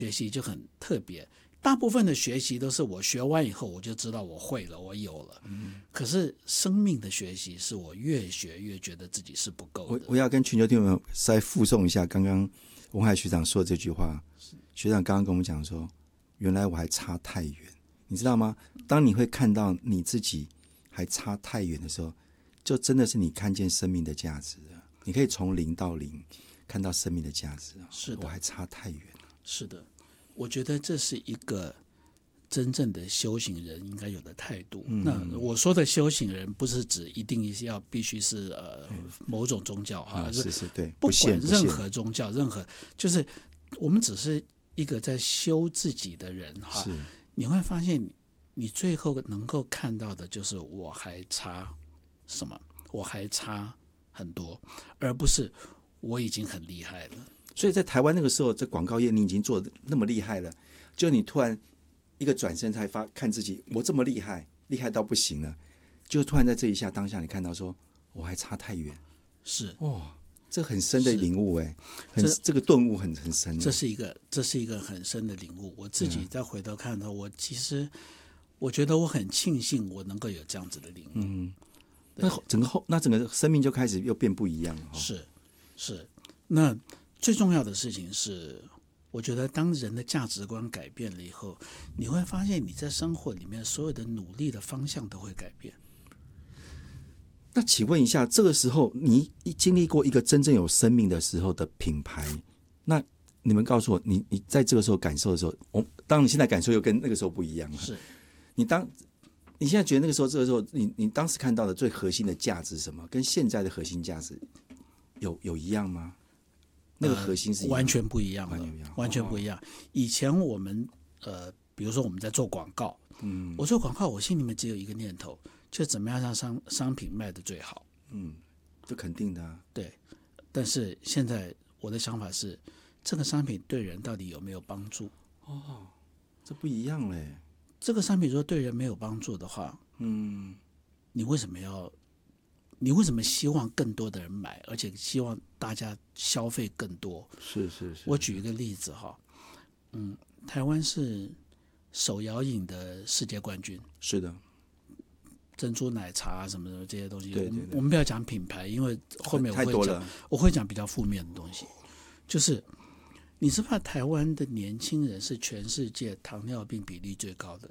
学习就很特别，大部分的学习都是我学完以后我就知道我会了，我有了。可是生命的学习是我越学越觉得自己是不够的。 我要跟全球听众们再附送一下刚刚文海学长说的这句话。学长刚刚跟我们讲说，原来我还差太远，你知道吗？当你会看到你自己还差太远的时候，就真的是你看见生命的价值了。你可以从0到0看到生命的价值。 是的， 我还差太远了。 是的，我觉得这是一个真正的修行人应该有的态度。那我说的修行人不是指一定必须是某种宗教哈， 是对， 不管任何宗教，任何就是我们只是一个在修自己的人哈。你会发现你最后能够看到的就是我还差什么，我还差很多，而不是我已经很厉害了。 所以在台湾那个时候，在广告业你已经做得那么厉害了，就你突然一个转身才看自己，我这么厉害，厉害到不行了，就突然在这一下当下，你看到说我还差太远。 是这很深的领悟这个顿悟很深。 这是一个很深的领悟。我自己再回头看到，我觉得我很庆幸我能够有这样子的领悟。 那整个生命就开始又变不一样了。 是。那最重要的事情是，我觉得当人的价值观改变了以后，你会发现你在生活里面所有的努力的方向都会改变。 那请问一下，这个时候你经历过一个真正有生命的时候的品牌，那你们告诉我，你在这个时候感受的时候，当然你现在感受又跟那个时候不一样了。 是你现在觉得那个时候这个时候你当时看到的最核心的价值是什么？跟现在的核心价值有一样吗？那个核心是完全不一样的，完全不一样。以前我们比如说我们在做广告，我做广告，我心里面只有一个念头，就怎么样让商品卖得最好。 这肯定的对，但是现在我的想法是，这个商品对人到底有没有帮助？ 这不一样嘞。 这个商品如果对人没有帮助的话，你为什么希望更多的人买，而且希望大家消费更多？ 是。 我举一个例子哈，台湾是手摇饮的世界冠军。 是的。 珍珠奶茶什么的这些东西， 对， 我们不要讲品牌，因为后面我会讲比较负面的东西。就是你知不知道台湾的年轻人是全世界糖尿病比例最高的？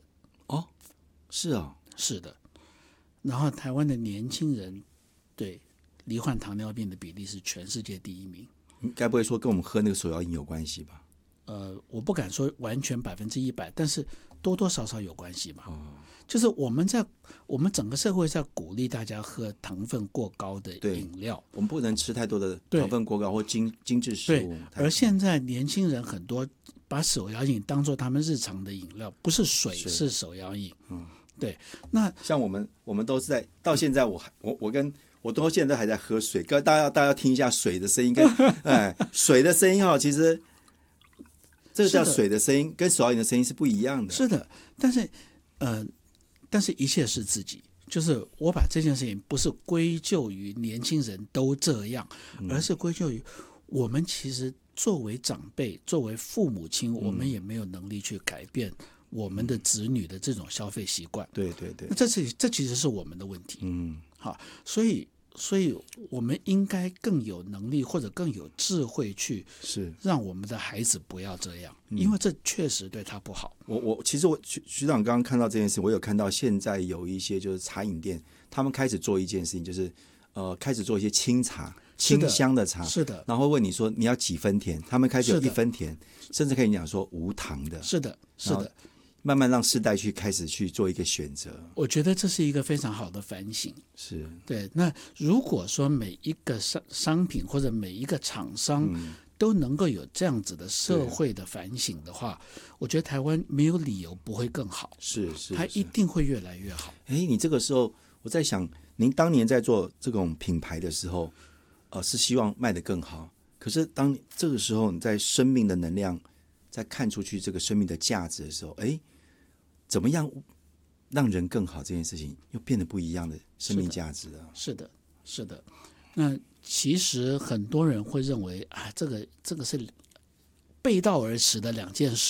是的。然后台湾的年轻人对罹患糖尿病的比例是全世界第1名。 你该不会说跟我们喝那个手摇饮有关系吧？ 我不敢说完全100%，但是多多少少有关系嘛。就是我们整个社会在鼓励大家喝糖分过高的饮料， 我们不能吃太多的糖分过高或精致食物。 而现在年轻人很多把手摇饮当作他们日常的饮料，不是水，是手摇饮。对。那像我们都是到现在我到现在还在喝水，大家要听一下水的声音跟水的声音其实这个叫水的声音，跟手摇饮的声音是不一样的。 是的，但是一切是自己，就是我把这件事情不是归咎于年轻人都这样，而是归咎于我们其实作为长辈，作为父母亲，我们也没有能力去改变我们的子女的这种消费习惯。 对。 那这其实是我们的问题。好，所以我们应该更有能力或者更有智慧去让我们的孩子不要这样，因为这确实对他不好。 其实学长刚刚看到这件事，我有看到现在有一些就是茶饮店，他们开始做一件事情，就是开始做一些清茶，清香的茶。 是的。 然后问你说你要几分甜，他们开始有1分甜，甚至可以讲说无糖的。是的。慢慢让世代开始去做一个选择， 我觉得这是一个非常好的反省。 是。 对。那如果说每一个商品或者每一个厂商都能够有这样子的社会的反省的话，我觉得台湾没有理由不会更好。 是。 它一定会越来越好。 你这个时候我在想，您当年在做这种品牌的时候，是希望卖得更好，可是当这个时候你在生命的能量在看出去这个生命的价值的时候，怎么样让人更好这件事情又变得不一样的生命价值了。 是的。那其实很多人会认为这个是背道而驰的两件事。